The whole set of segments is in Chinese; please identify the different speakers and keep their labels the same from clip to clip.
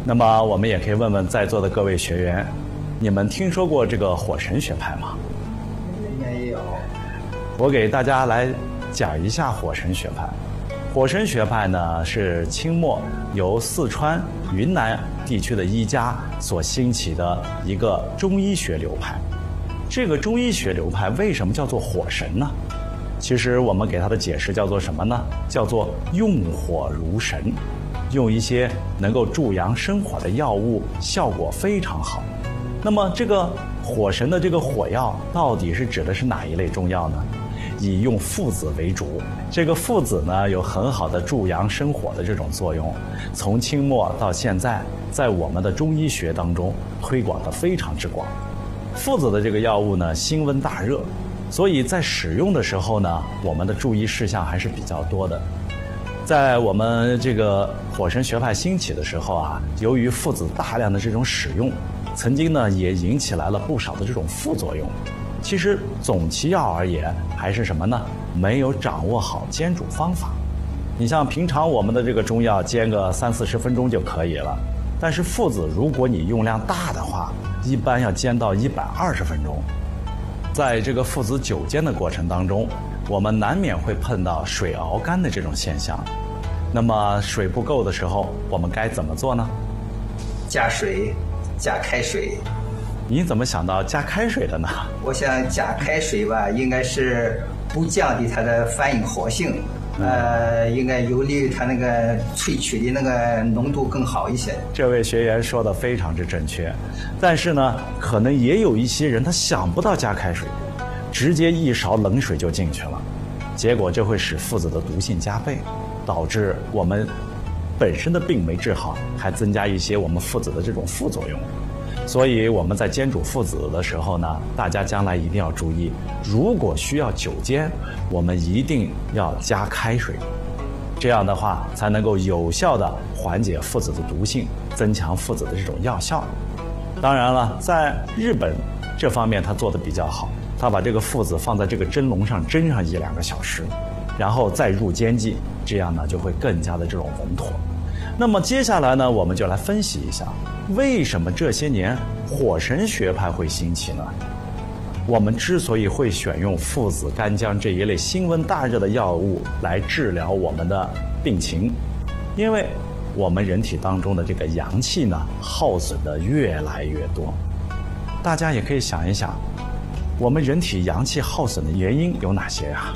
Speaker 1: 那么我们也可以问问在座的各位学员，你们听说过这个火神学派吗？
Speaker 2: 没有。
Speaker 1: 我给大家来讲一下火神学派。火神学派呢是清末由四川、云南地区的医家所兴起的一个中医学流派。这个中医学流派为什么叫做火神呢？其实我们给它的解释叫做什么呢？叫做用火如神，用一些能够助阳生火的药物，效果非常好。那么这个火神的这个火药到底是指的是哪一类中药呢？以用附子为主，这个附子呢有很好的助阳生火的这种作用，从清末到现在，在我们的中医学当中推广的非常之广。附子的这个药物呢，辛温大热，所以在使用的时候呢，我们的注意事项还是比较多的。在我们这个火神学派兴起的时候啊，由于附子大量的这种使用，曾经呢也引起来了不少的这种副作用。其实总其要而言，还是什么呢？没有掌握好煎煮方法。你像平常我们的这个中药煎个30-40分钟就可以了，但是附子如果你用量大的话，一般要煎到120分钟。在这个附子久煎的过程当中，我们难免会碰到水熬干的这种现象。那么水不够的时候，我们该怎么做呢？
Speaker 2: 加水，加开水。
Speaker 1: 你怎么想到加开水的呢？
Speaker 2: 我想加开水吧，应该是不降低它的反应活性，应该有利于它那个萃取的那个浓度更好一些。
Speaker 1: 这位学员说的非常之正确，但是呢，可能也有一些人他想不到加开水，直接一勺冷水就进去了，结果这会使附子的毒性加倍，导致我们本身的病没治好，还增加一些我们附子的这种副作用。所以我们在煎煮附子的时候呢，大家将来一定要注意，如果需要久煎，我们一定要加开水，这样的话才能够有效的缓解附子的毒性，增强附子的这种药效。当然了，在日本这方面他做的比较好，他把这个附子放在这个蒸笼上蒸上1-2个小时，然后再入煎剂，这样呢就会更加的这种稳妥。那么接下来呢，我们就来分析一下，为什么这些年火神学派会兴起呢？我们之所以会选用附子、干姜这一类辛温大热的药物来治疗我们的病情，因为我们人体当中的这个阳气呢，耗损的越来越多。大家也可以想一想，我们人体阳气耗损的原因有哪些呀？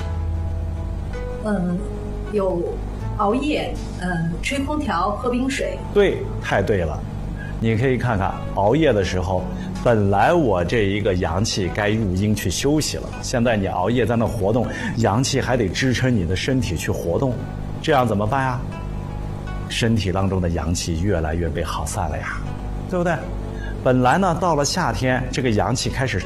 Speaker 3: 有熬夜，吹空调，喝冰水。
Speaker 1: 对，太对了。你可以看看熬夜的时候，本来我这一个阳气该入阴去休息了，现在你熬夜在那活动，阳气还得支撑你的身体去活动，这样怎么办呀？身体当中的阳气越来越被耗散了呀，对不对？本来呢，到了夏天，这个阳气开始